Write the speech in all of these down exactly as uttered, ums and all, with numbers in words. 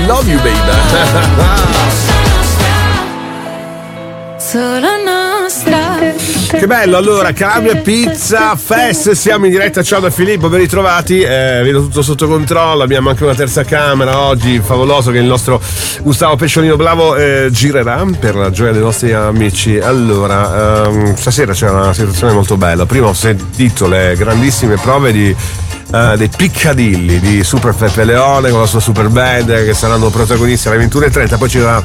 love you, baby. Solo nostra. Che bello, allora, Calabria Pizza Fest, siamo in diretta, ciao da Filippo, ben ritrovati, eh, vedo tutto sotto controllo, abbiamo anche una terza camera oggi, favoloso, che il nostro Gustavo Pesciolino Bravo eh, girerà per la gioia dei nostri amici. Allora, ehm, stasera c'è una situazione molto bella, prima ho sentito le grandissime prove di Uh, dei Piccadilly di Super Peppe Leone con la sua super band che saranno protagonisti alle ventuno e trenta, poi ci sarà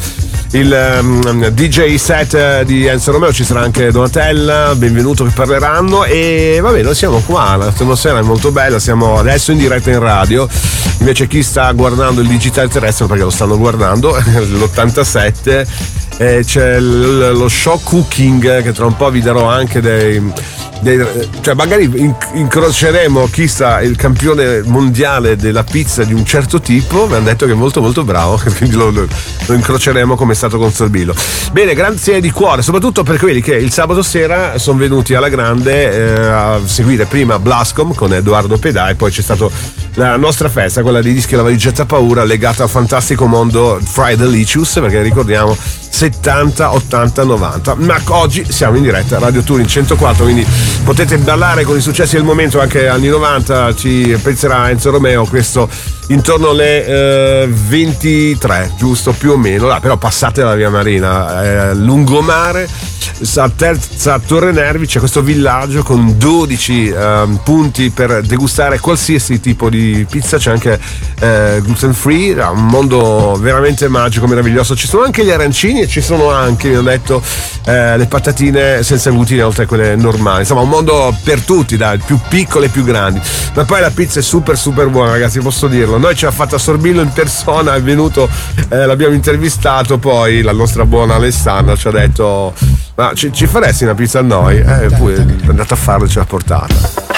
il um, D J set di Enzo Romeo, ci sarà anche Donatella, benvenuto, che parleranno. E vabbè, noi siamo qua, l'atmosfera è molto bella, siamo adesso in diretta in radio, invece chi sta guardando il digitale terrestre, perché lo stanno guardando, l'ottantasette, eh, c'è l- lo show cooking che tra un po' vi darò anche dei, dei cioè magari incroceremo chi sta il campione mondiale della pizza di un certo tipo, mi hanno detto che è molto molto bravo, quindi lo, lo, lo incroceremo come è stato con Sorbillo. Bene, grazie di cuore, soprattutto per quelli che il sabato sera sono venuti alla grande eh, a seguire prima Blascom con Edoardo Pedà, e poi c'è stata la nostra festa, quella dei dischi La valigetta paura, legata al fantastico mondo Friday Delicious, perché ricordiamo settanta, ottanta, novanta, ma oggi siamo in diretta Radio Touring centoquattro, quindi potete ballare con i successi del momento anche anni novanta. Ci penserà Enzo Romeo, questo intorno alle eh, ventitré, giusto, più o meno, là, però passate dalla via Marina, eh, lungomare, a terza Torre Nervi c'è questo villaggio con dodici eh, punti per degustare qualsiasi tipo di pizza, c'è anche eh, gluten free, un mondo veramente magico, meraviglioso. Ci sono anche gli arancini e ci sono anche, mi hanno detto, eh, le patatine senza glutine oltre a quelle normali, insomma un mondo per tutti, dai, più piccole e più grandi, ma poi la pizza è super super buona, ragazzi, posso dirlo. Noi ce l'ha fatta Sorbillo in persona, è venuto, eh, l'abbiamo intervistato, poi la nostra buona Alessandra ci ha detto: ma ci, ci faresti una pizza a noi? Eh, poi è andata a farlo e ce l'ha portata.